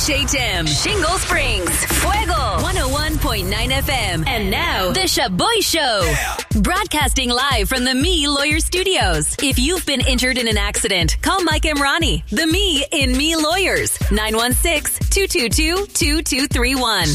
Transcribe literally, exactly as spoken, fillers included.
H H M, Shingle Springs, Fuego, one oh one point nine F M. And now, The Shaboy Show. Yeah. Broadcasting live from the Me Lawyer Studios. If you've been injured in an accident, call Mike Emrani, the Me in Me Lawyers, nine one six, two two two, two two three one.